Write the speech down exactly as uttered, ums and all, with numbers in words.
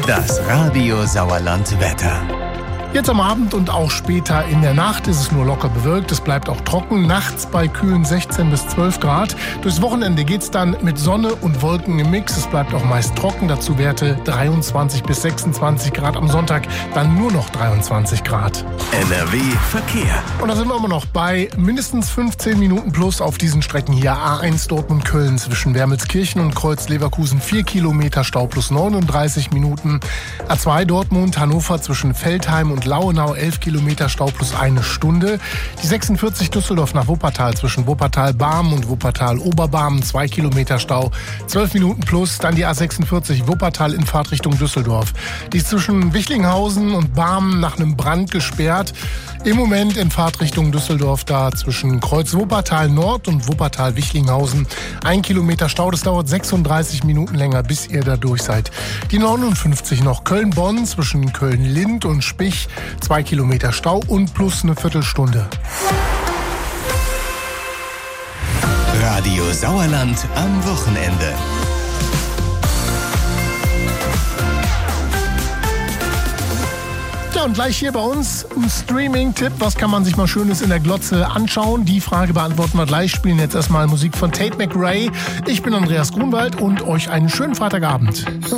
Das Radio Sauerland Wetter. Jetzt am Abend und auch später in der Nacht ist es nur locker bewölkt. Es bleibt auch trocken. Nachts bei kühlen sechzehn bis zwölf Grad. Durchs Wochenende geht's dann mit Sonne und Wolken im Mix. Es bleibt auch meist trocken. Dazu Werte dreiundzwanzig bis sechsundzwanzig Grad. Am Sonntag dann nur noch dreiundzwanzig Grad. N R W Verkehr. Und da sind wir immer noch bei mindestens fünfzehn Minuten plus auf diesen Strecken hier. A eins Dortmund-Köln zwischen Wermelskirchen und Kreuz-Leverkusen vier Kilometer Stau plus neununddreißig Minuten. A zwei Dortmund-Hannover zwischen Veltheim und Lauenau elf Kilometer Stau plus eine Stunde. Die sechsundvierzig Düsseldorf nach Wuppertal zwischen Wuppertal-Barmen und Wuppertal-Oberbarmen zwei Kilometer Stau, zwölf Minuten plus. Dann die A sechsundvierzig Wuppertal in Fahrtrichtung Düsseldorf. Die ist zwischen Wichlinghausen und Barmen nach einem Brand gesperrt. Im Moment in Fahrtrichtung Düsseldorf da zwischen Kreuz Wuppertal Nord und Wuppertal Wichlinghausen ein Kilometer Stau. Das dauert sechsunddreißig Minuten länger, bis ihr da durch seid. Die neunundfünfzig noch Köln-Bonn zwischen Köln-Lind und Spich zwei Kilometer Stau und plus eine Viertelstunde. Radio Sauerland am Wochenende. Ja, und gleich hier bei uns ein Streaming-Tipp. Was kann man sich mal Schönes in der Glotze anschauen? Die Frage beantworten wir gleich. Spielen jetzt erstmal Musik von Tate McRae. Ich bin Andreas Grunwald und euch einen schönen Freitagabend.